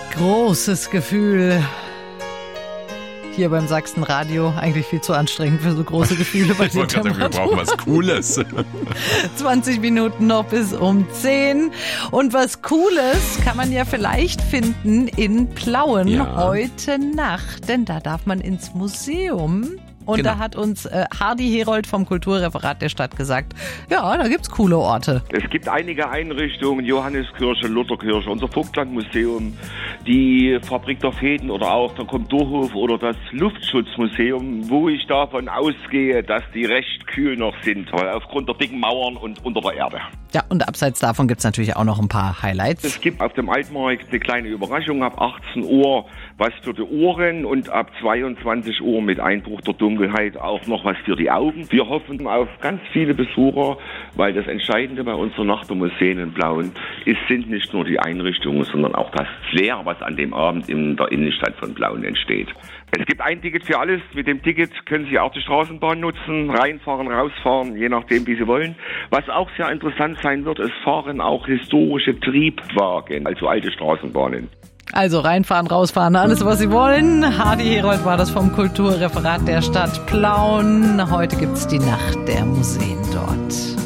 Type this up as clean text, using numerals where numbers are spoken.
Großes Gefühl. Hier beim Sachsenradio eigentlich viel zu anstrengend für so große Gefühle bei den Temperaturen. Wir brauchen was Cooles. 20 Minuten noch bis um 10. Und was Cooles kann man ja vielleicht finden in Plauen heute Nacht. Denn da darf man ins Museum. Und da hat uns Hardy Herold vom Kulturreferat der Stadt gesagt, ja, da gibt's coole Orte. Es gibt einige Einrichtungen, Johanneskirche, Lutherkirche, unser Vogtlandmuseum, die Fabrik der Fäden oder auch der Komturhof oder das Luftschutzmuseum, wo ich davon ausgehe, dass die recht kühl noch sind, weil aufgrund der dicken Mauern und unter der Erde. Ja, und abseits davon gibt's natürlich auch noch ein paar Highlights. Es gibt auf dem Altmarkt eine kleine Überraschung ab 18 Uhr, was für die Ohren und ab 22 Uhr mit Einbruch der Dunkelheit auch noch was für die Augen. Wir hoffen auf ganz viele Besucher, weil das Entscheidende bei unserer Nacht der Museen in Plauen sind nicht nur die Einrichtungen, sondern auch das Flair, was an dem Abend in der Innenstadt von Plauen entsteht. Es gibt ein Ticket für alles. Mit dem Ticket können Sie auch die Straßenbahn nutzen, reinfahren, rausfahren, je nachdem, wie Sie wollen. Was auch sehr interessant sein wird, es fahren auch historische Triebwagen, also alte Straßenbahnen. Also reinfahren, rausfahren, alles was Sie wollen. Hardy Herold war das vom Kulturreferat der Stadt Plauen. Heute gibt's die Nacht der Museen dort.